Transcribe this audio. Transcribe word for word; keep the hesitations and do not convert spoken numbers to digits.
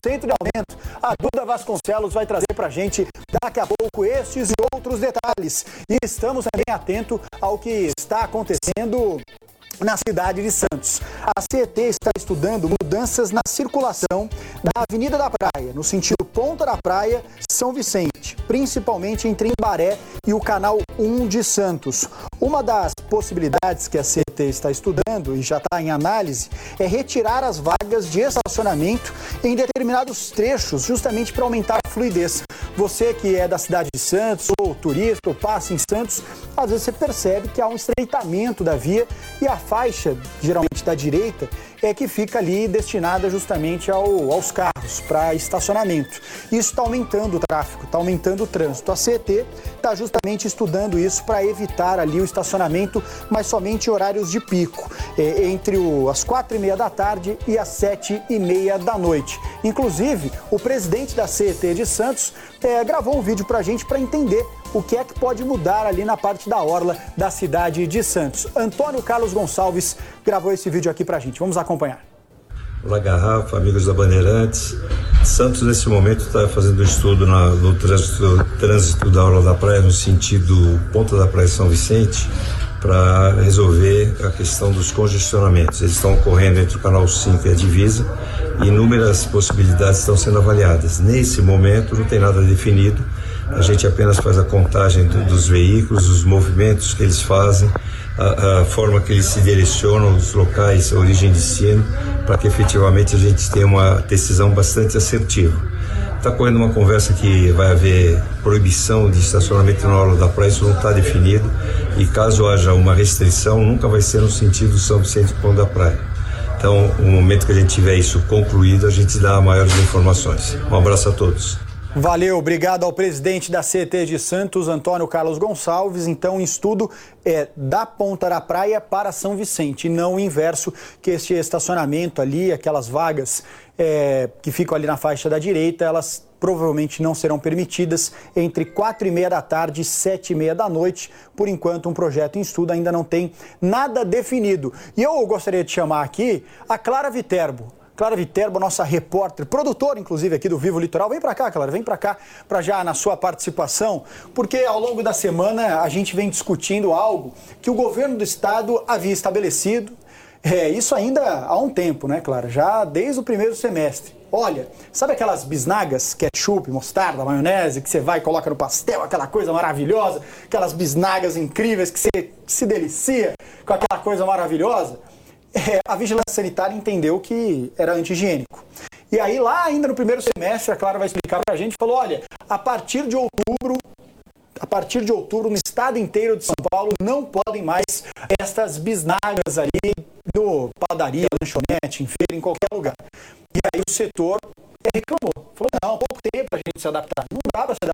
cento de aumento. A Duda Vasconcelos vai trazer para a gente daqui a pouco estes e outros detalhes. E estamos também atentos ao que está acontecendo na cidade de Santos. A C E T está estudando mudanças na circulação da Avenida da Praia, no sentido Ponta da Praia, São Vicente, principalmente entre Embaré e o Canal um de Santos. Uma das possibilidades que a C E T está estudando e já está em análise é retirar as vagas de estacionamento em determinados trechos, justamente para aumentar a fluidez. Você que é da cidade de Santos, ou turista, ou passa em Santos, às vezes você percebe que há um estreitamento da via e a faixa, geralmente da direita, é que fica ali destinada justamente ao, aos carros, para estacionamento. Isso está aumentando o tráfego, está aumentando o trânsito. A C E T está justamente estudando isso para evitar ali o estacionamento, mas somente em horários de pico, é, entre o, as quatro e meia da tarde e as sete e meia da noite. Inclusive, o presidente da C E T de Santos é, gravou um vídeo para a gente para entender o que é que pode mudar ali na parte da orla da cidade de Santos. Antônio Carlos Gonçalves gravou esse vídeo aqui pra gente. Vamos acompanhar. Olá, Garrafa, amigos da Bandeirantes. Santos, nesse momento, está fazendo um estudo na, no trânsito, trânsito da orla da praia, no sentido Ponta da Praia São Vicente, para resolver a questão dos congestionamentos. Eles estão ocorrendo entre o Canal cinco e a Divisa e inúmeras possibilidades estão sendo avaliadas. Nesse momento, não tem nada definido. A gente apenas faz a contagem do, dos veículos, os movimentos que eles fazem, a, a forma que eles se direcionam, os locais, a origem e destino, para que efetivamente a gente tenha uma decisão bastante assertiva. Está correndo uma conversa que vai haver proibição de estacionamento na orla da praia, isso não está definido, e caso haja uma restrição, nunca vai ser no sentido São Vicente Ponta da Praia. Então, no momento que a gente tiver isso concluído, a gente dá maiores informações. Um abraço a todos. Valeu, obrigado ao presidente da C E T de Santos, Antônio Carlos Gonçalves. Então, o estudo é da Ponta da Praia para São Vicente, e não o inverso, que este estacionamento ali, aquelas vagas é, que ficam ali na faixa da direita, elas provavelmente não serão permitidas entre quatro e meia da tarde e sete e meia da noite. Por enquanto, um projeto em estudo ainda não tem nada definido. E eu gostaria de chamar aqui a Clara Viterbo. Clara Viterbo, nossa repórter, produtora, inclusive, aqui do Vivo Litoral. Vem para cá, Clara, vem para cá, para já na sua participação, porque ao longo da semana a gente vem discutindo algo que o governo do estado havia estabelecido, é, isso ainda há um tempo, né, Clara? Já desde o primeiro semestre. Olha, sabe aquelas bisnagas, ketchup, mostarda, maionese, que você vai e coloca no pastel, aquela coisa maravilhosa, aquelas bisnagas incríveis que você se delicia com aquela coisa maravilhosa? É, a Vigilância Sanitária entendeu que era anti-higiênico. E aí, lá ainda no primeiro semestre, a Clara vai explicar pra gente, falou, olha, a partir de outubro, a partir de outubro, no estado inteiro de São Paulo, não podem mais estas bisnagas ali no padaria, lanchonete, em feira, em qualquer lugar. E aí o setor reclamou, falou, não, pouco tempo pra gente se adaptar. Não dá pra se